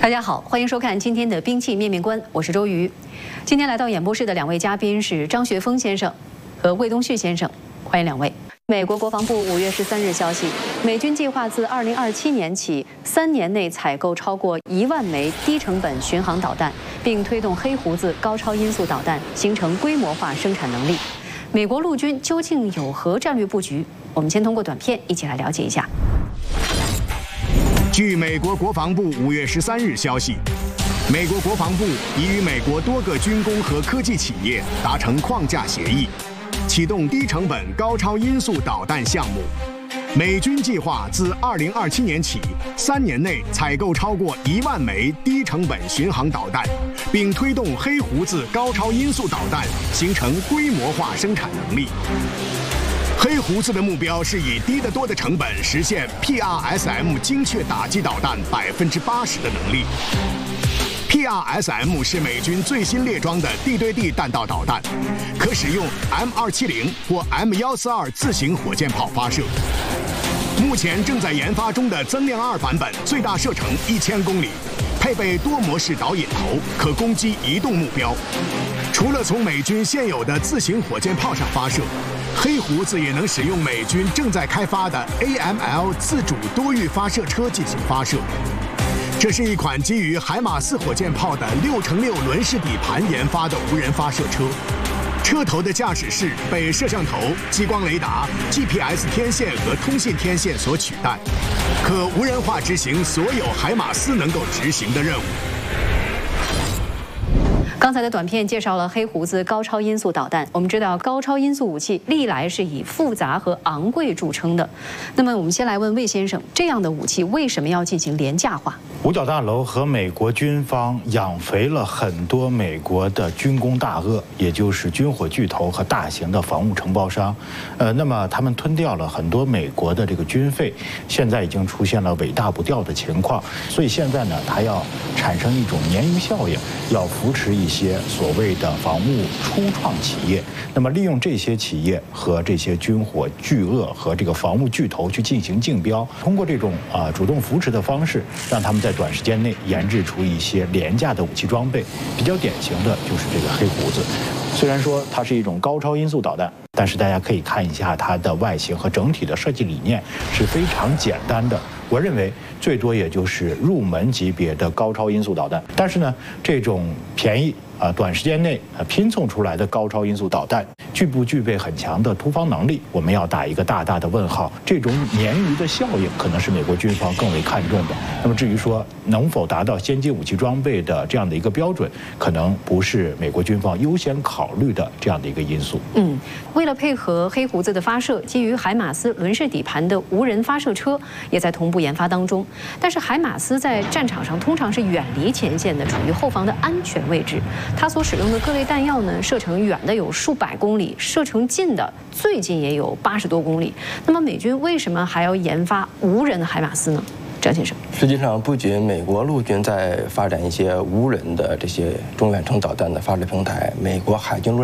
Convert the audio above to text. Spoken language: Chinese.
大家好，欢迎收看今天的兵器面面观，我是周瑜。今天来到演播室的两位嘉宾是张学峰先生和魏东旭先生，欢迎两位。美国国防部5月13日消息，美军计划自2027年起3年内采购超过1万枚低成本巡航导弹，并推动黑胡子高超音速导弹形成规模化生产能力。美国陆军究竟有何战略布局？我们先通过短片一起来了解一下。 据美国国防部5月13日消息，美国国防部已与美国多个军工和科技企业达成框架协议，启动低成本高超音速导弹项目。美军计划自2027年起3年内采购超过1万枚低成本巡航导弹，并推动黑胡子高超音速导弹形成规模化生产能力。黑胡子的目标是以低得多的成本实现 PRSM 精确打击导弹80%的能力。PRSM 是美军最新列装的地对地弹道导弹，可使用 M270或 M142自行火箭炮发射。目前正在研发中的增量2版本最大射程1000公里，配备多模式导引头，可攻击移动目标。除了从美军现有的自行火箭炮上发射，黑胡子也能使用美军正在开发的 AML 自主多域发射车进行发射。这是一款基于海马斯火箭炮的6x6轮式底盘研发的无人发射车。车头的驾驶室被摄像头、激光雷达、GPS 天线和通信天线所取代，可无人化执行所有海马斯能够执行的任务。 刚才的短片介绍了黑胡子高超音速导弹。我们知道，高超音速武器历来是以复杂和昂贵著称的。那么，我们先来问魏先生，这样的武器为什么要进行廉价化？ 五角大楼和美国军方养肥了很多美国的军工大鳄，也就是军火巨头和大型的防务承包商。那么他们吞掉了很多美国的这个军费，现在已经出现了尾大不掉的情况。所以现在呢，它要产生一种鲶鱼效应，要扶持一些所谓的防务初创企业，那么利用这些企业和这些军火巨鳄和这个防务巨头去进行竞标，通过这种主动扶持的方式，让他们在短时间内研制出一些廉价的武器装备。比较典型的就是这个黑胡子，虽然说它是一种高超音速导弹，但是大家可以看一下它的外形和整体的设计理念是非常简单的。我认为最多也就是入门级别的高超音速导弹，但是呢，这种便宜短时间内拼凑出来的高超音速导弹具不具备很强的突防能力，我们要打一个大大的问号。这种鲶鱼的效应可能是美国军方更为看重的。那么至于说能否达到先进武器装备的这样的一个标准，可能不是美国军方优先考虑的这样的一个因素。 为了配合黑胡子的发射，基于海马斯轮式底盘的无人发射车也在同步研发当中。但是海马斯在战场上通常是远离前线的，处于后方的安全位置。它所使用的各类弹药呢，射程远的有数百公里，射程近的最近也有80多公里。那么美军为什么还要研发无人的海马斯呢？张先生， 实际上不仅美国陆军在发展一些无人的这些中远程导弹的发射平台，美国海军陆